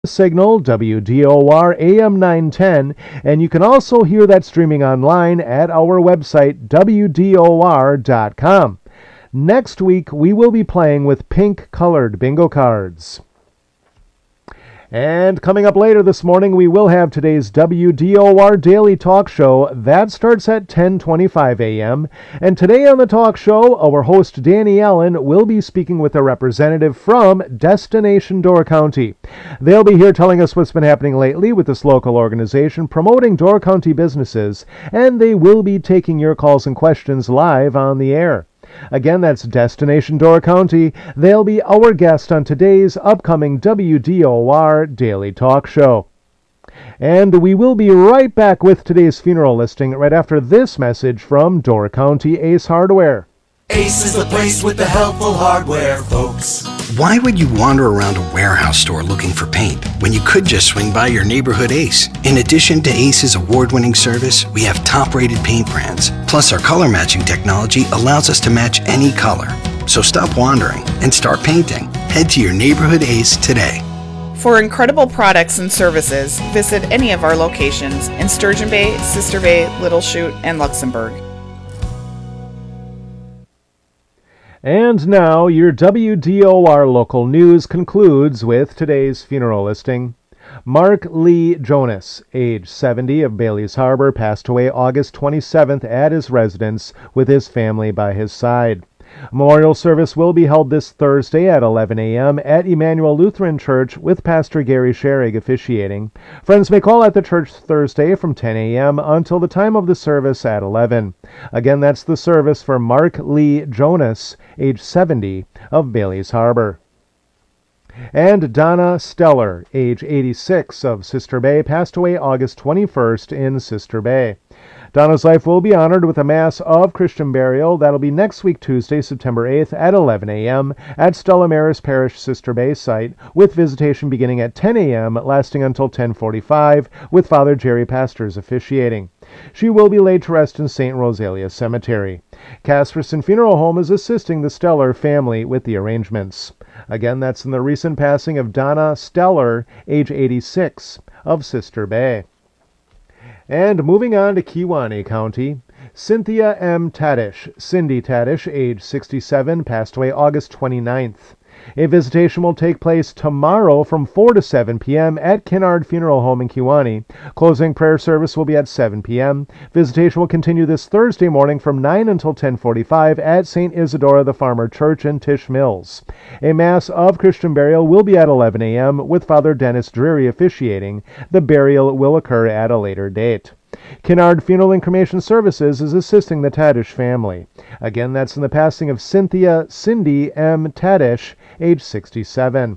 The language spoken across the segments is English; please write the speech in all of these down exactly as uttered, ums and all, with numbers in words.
Signal, W D O R A M nine ten, and you can also hear that streaming online at our website, W D O R dot com. Next week, we will be playing with pink-colored bingo cards. And coming up later this morning, we will have today's W D O R Daily Talk Show. That starts at ten twenty-five a.m. And today on the talk show, our host Danny Allen will be speaking with a representative from Destination Door County. They'll be here telling us what's been happening lately with this local organization promoting Door County businesses, and they will be taking your calls and questions live on the air. Again, that's Destination Door County. They'll be our guest on today's upcoming W D O R Daily Talk Show. And we will be right back with today's funeral listing right after this message from Door County Ace Hardware. Ace is the place with the helpful hardware, folks. Why would you wander around a warehouse store looking for paint when you could just swing by your neighborhood Ace? In addition to Ace's award-winning service, we have top-rated paint brands. Plus, our color matching technology allows us to match any color. So stop wandering and start painting. Head to your neighborhood Ace today. For incredible products and services, visit any of our locations in Sturgeon Bay, Sister Bay, Little Chute, and Luxembourg. And now, your W D O R local news concludes with today's funeral listing. Mark Lee Jonas, age seventy, of Bailey's Harbor, passed away August twenty-seventh at his residence with his family by his side. A memorial service will be held this Thursday at eleven a.m. at Emmanuel Lutheran Church with Pastor Gary Scherig officiating. Friends may call at the church Thursday from ten a.m. until the time of the service at eleven. Again, that's the service for Mark Lee Jonas, age seventy, of Bailey's Harbor. And Donna Steller, age eighty-six, of Sister Bay, passed away August twenty-first in Sister Bay. Donna's life will be honored with a Mass of Christian burial. That'll be next week, Tuesday, September eighth at eleven a.m. at Stella Maris Parish Sister Bay site, with visitation beginning at ten a.m., lasting until ten forty-five, with Father Jerry Pastors officiating. She will be laid to rest in Saint Rosalia Cemetery. Casperson Funeral Home is assisting the Steller family with the arrangements. Again, that's in the recent passing of Donna Steller, age eighty-six, of Sister Bay. And moving on to Kewaunee County, Cynthia M. Tadish, Cindy Tadish, age sixty-seven, passed away August twenty-ninth. A visitation will take place tomorrow from four to seven p.m. at Kinnard Funeral Home in Kewaunee. Closing prayer service will be at seven p.m. Visitation will continue this Thursday morning from nine until ten forty-five at Saint Isidora the Farmer Church in Tisch Mills. A Mass of Christian burial will be at eleven a.m. with Father Dennis Drury officiating. The burial will occur at a later date. Kinnard Funeral and Cremation Services is assisting the Tadish family. Again, that's in the passing of Cynthia Cindy M. Tadish, age sixty-seven.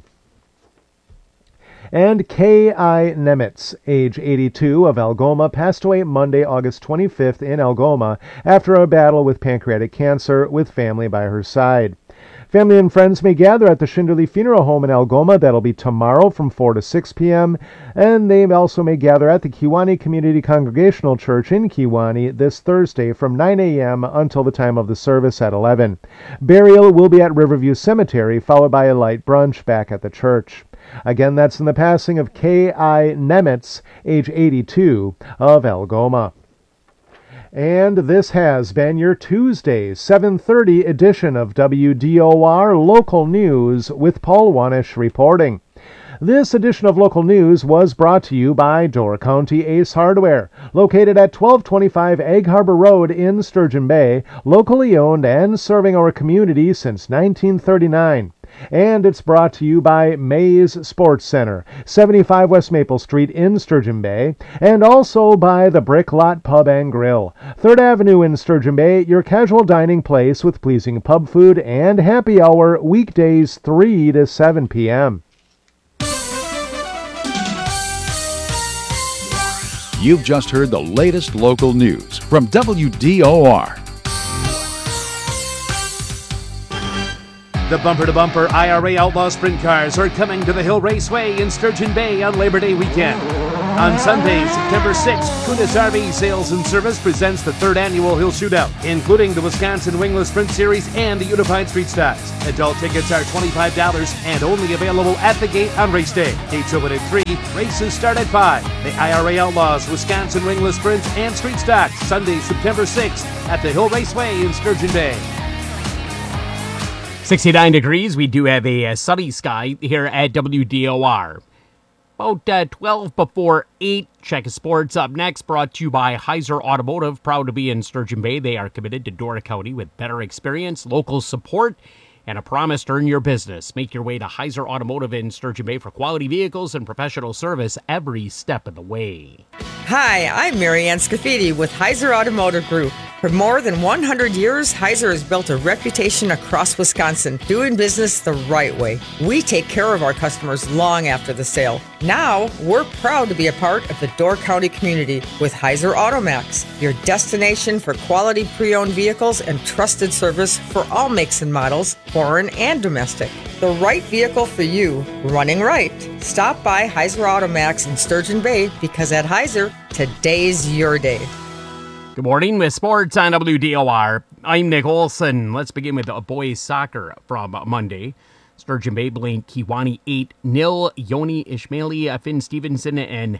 And K I. Nemitz, age eighty-two, of Algoma, passed away Monday, August twenty-fifth in Algoma after a battle with pancreatic cancer with family by her side. Family and friends may gather at the Schinderly Funeral Home in Algoma. That'll be tomorrow from four to six p.m. And they also may gather at the Kewaunee Community Congregational Church in Kewaunee this Thursday from nine a.m. until the time of the service at eleven. Burial will be at Riverview Cemetery, followed by a light brunch back at the church. Again, that's in the passing of K I. Nemitz, age eighty-two, of Algoma. And this has been your Tuesday, seven thirty edition of W D O R Local News with Paul Wanish reporting. This edition of Local News was brought to you by Door County Ace Hardware, located at twelve twenty-five Egg Harbor Road in Sturgeon Bay, locally owned and serving our community since nineteen thirty-nine. And it's brought to you by Mays Sports Center, seventy-five West Maple Street in Sturgeon Bay, and also by the Brick Lot Pub and Grill, third Avenue in Sturgeon Bay, your casual dining place with pleasing pub food and happy hour weekdays three to seven p.m. You've just heard the latest local news from W D O R. The bumper-to-bumper I R A Outlaw Sprint Cars are coming to the Hill Raceway in Sturgeon Bay on Labor Day weekend. On Sunday, September sixth, Kunis R V Sales and Service presents the third annual Hill Shootout, including the Wisconsin Wingless Sprint Series and the Unified Street Stocks. Adult tickets are twenty-five dollars and only available at the gate on race day. Gates open at three, races start at five. The I R A Outlaws, Wisconsin Wingless Sprints, and Street Stocks, Sunday, September sixth at the Hill Raceway in Sturgeon Bay. sixty-nine degrees. We do have a, a sunny sky here at W D O R. About uh, twelve before eight. Check Sports up next, brought to you by Heiser Automotive. Proud to be in Sturgeon Bay. They are committed to Dora County with better experience, local support, and a promise to earn your business. Make your way to Heiser Automotive in Sturgeon Bay for quality vehicles and professional service every step of the way. Hi, I'm Marianne Scafidi with Heiser Automotive Group. For more than one hundred years, Heiser has built a reputation across Wisconsin, doing business the right way. We take care of our customers long after the sale. Now, we're proud to be a part of the Door County community with Heiser Automax, your destination for quality pre-owned vehicles and trusted service for all makes and models, foreign and domestic. The right vehicle for you, running right. Stop by Heiser Automax in Sturgeon Bay because at Heiser, today's your day. Good morning with sports on W D O R. I'm Nick Olson. Let's begin with boys soccer from Monday. Sturgeon Bay blanked Kewanee eight nil. Yoni Ishmaeli, Finn Stevenson, and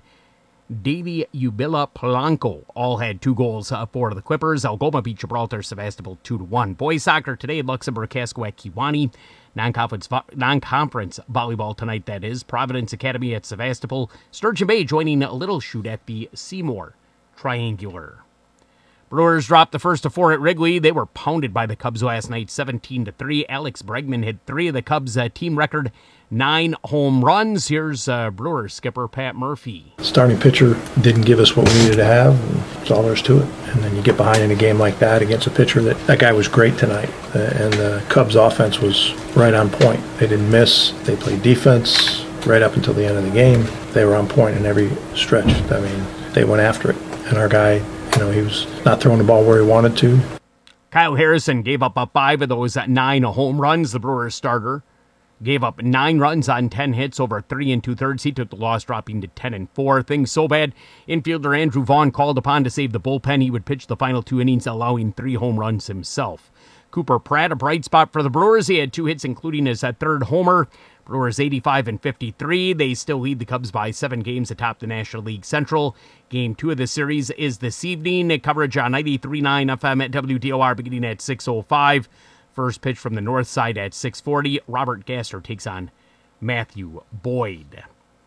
Davy Ubila Polanco all had two goals for the Clippers. Algoma beat Gibraltar Sevastopol two to one. Boys soccer today, Luxembourg Casco at Kewanee. Non-conference, non-conference volleyball tonight, that is. Providence Academy at Sevastopol. Sturgeon Bay joining Little Chute at the Seymour Triangular. Brewers dropped the first of four at Wrigley. They were pounded by the Cubs last night, seventeen to three. Alex Bregman hit three of the Cubs' uh, team record nine home runs. Here's uh, Brewers skipper Pat Murphy. Starting pitcher didn't give us what we needed to have. That's all there is to it. And then you get behind in a game like that against a pitcher that that guy was great tonight. Uh, and the Cubs' offense was right on point. They didn't miss. They played defense right up until the end of the game. They were on point in every stretch. I mean, they went after it. And our guy, you know, he was not throwing the ball where he wanted to. Kyle Harrison gave up uh, five of those uh, nine home runs. The Brewers starter gave up nine runs on ten hits over three and two-thirds. He took the loss, dropping to ten and four. Things so bad, infielder Andrew Vaughn called upon to save the bullpen. He would pitch the final two innings, allowing three home runs himself. Cooper Pratt, a bright spot for the Brewers. He had two hits, including his uh, third homer. Brewers eighty-five and fifty-three. They still lead the Cubs by seven games atop the National League Central. Game two of the series is this evening. Coverage on ninety-three point nine F M at W D O R beginning at six oh five. First pitch from the north side at six forty. Robert Gasser takes on Matthew Boyd.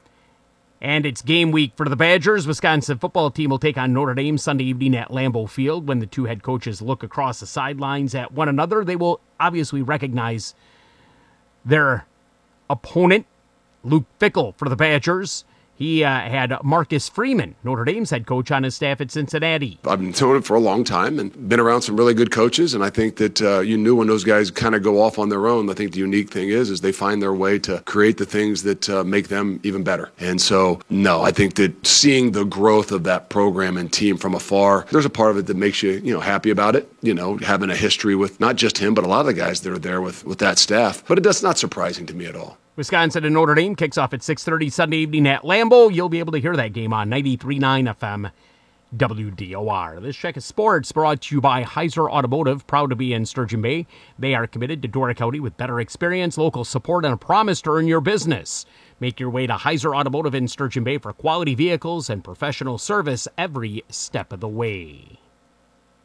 And it's game week for the Badgers. Wisconsin football team will take on Notre Dame Sunday evening at Lambeau Field. When the two head coaches look across the sidelines at one another, they will obviously recognize their opponent. Luke Fickell for the Badgers. He uh, had Marcus Freeman, Notre Dame's head coach, on his staff at Cincinnati. I've been doing it for a long time and been around some really good coaches, and I think that uh, you knew when those guys kind of go off on their own. I think the unique thing is is they find their way to create the things that uh, make them even better. And so, no, I think that seeing the growth of that program and team from afar, there's a part of it that makes you, you know, happy about it, you know, having a history with not just him, but a lot of the guys that are there with, with that staff. But it does not surprising to me at all. Wisconsin and Notre Dame kicks off at six thirty Sunday evening at Lambeau. You'll be able to hear that game on ninety-three point nine F M W D O R. This check of sports brought to you by Heiser Automotive, proud to be in Sturgeon Bay. They are committed to Dora County with better experience, local support, and a promise to earn your business. Make your way to Heiser Automotive in Sturgeon Bay for quality vehicles and professional service every step of the way.